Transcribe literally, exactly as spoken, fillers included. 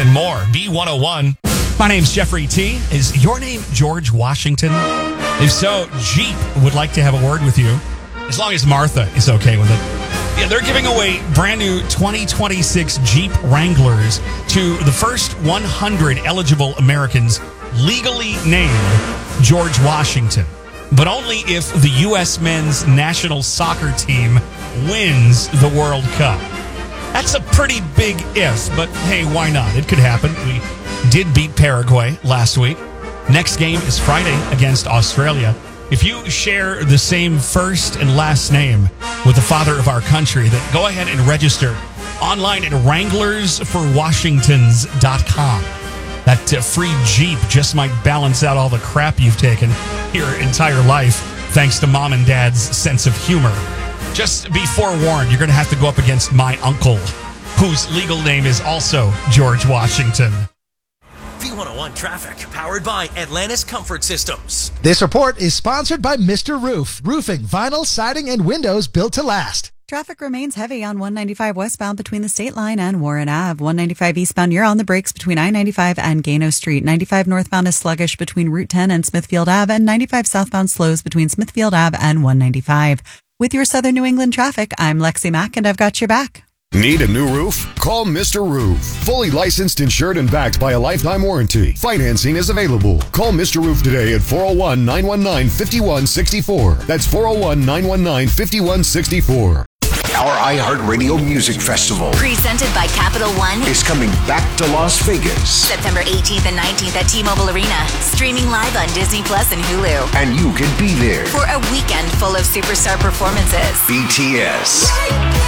and more. B one oh one. My name's Jeffrey T. Is your name George Washington? If so, Jeep would like to have a word with you, as long as Martha is okay with it. Yeah, they're giving away brand new twenty twenty-six Jeep Wranglers to the first one hundred eligible Americans legally named George Washington. But only if the U S men's national soccer team wins the World Cup. That's a pretty big if, but hey, why not? It could happen. We did beat Paraguay last week. Next game is Friday against Australia. If you share the same first and last name with the father of our country, then go ahead and register online at wranglers for washingtons dot com. That uh, free Jeep just might balance out all the crap you've taken your entire life, thanks to mom and dad's sense of humor. Just be forewarned, you're going to have to go up against my uncle, whose legal name is also George Washington. B one oh one Traffic, powered by Atlantis Comfort Systems. This report is sponsored by Mister Roof, roofing, vinyl, siding, and windows built to last. Traffic remains heavy on one ninety-five westbound between the State Line and Warren Avenue. one ninety-five eastbound, you're on the brakes between I ninety-five and Gano Street. ninety-five northbound is sluggish between Route ten and Smithfield Avenue, and ninety-five southbound slows between Smithfield Avenue and one ninety-five. With your Southern New England traffic, I'm Lexi Mack, and I've got your back. Need a new roof? Call Mister Roof. Fully licensed, insured, and backed by a lifetime warranty. Financing is available. Call Mister Roof today at four oh one, nine one nine, five one six four. That's four oh one, nine one nine, five one six four. Our iHeartRadio Music Festival, presented by Capital One, is coming back to Las Vegas. September eighteenth and nineteenth at T-Mobile Arena. Streaming live on Disney Plus and Hulu. And you can be there for a weekend full of superstar performances. B T S,